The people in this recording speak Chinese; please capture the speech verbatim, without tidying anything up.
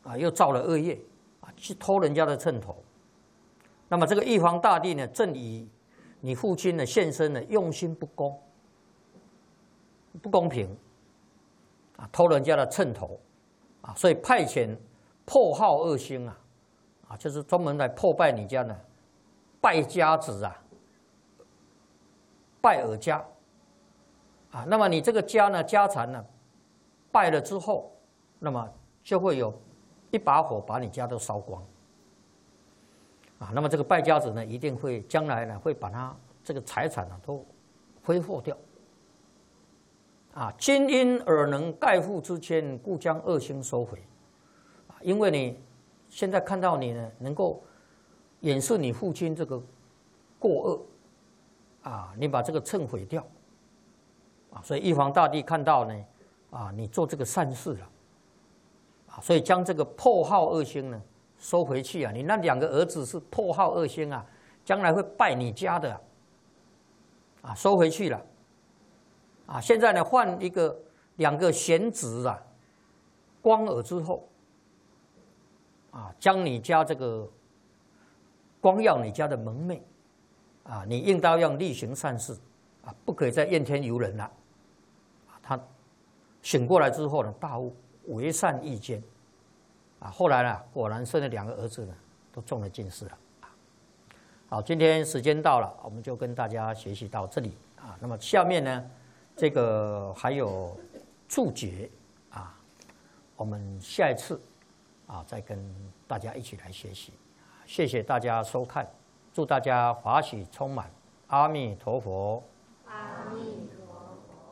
啊，又造了恶业，啊，去偷人家的秤头。那么这个玉皇大帝呢，正以你父亲的现身呢，用心不公，不公平，啊，偷人家的秤头，啊，所以派遣破号恶星啊，啊，就是专门来破败你家的败家子啊，败尔家，啊，那么你这个家呢，家产呢，败了之后，那么就会有一把火把你家都烧光。啊，那么这个败家子呢，一定会将来呢，会把他这个财产呢都挥霍掉。啊，今因尔能盖覆之谦，故将恶星收回。啊，因为你现在看到你呢，能够掩饰你父亲这个过恶，啊，你把这个秤毁掉。啊，所以玉皇大帝看到呢，啊，你做这个善事了，啊，所以将这个破号恶星呢。收回去啊！你那两个儿子是破号恶星啊，将来会败你家的啊！收回去了啊！现在呢，换一个两个贤子啊，光耳之后啊，将你家这个光耀你家的门楣啊，你应当要力行善事啊，不可以再怨天尤人了啊！他醒过来之后呢，大悟，为善亦坚。啊，后来呢，果然生了两个儿子呢，都中了进士了。好，今天时间到了，我们就跟大家学习到这里啊。那么下面呢，这个还有注解啊，我们下一次啊再跟大家一起来学习。谢谢大家收看，祝大家法喜充满，阿弥陀佛。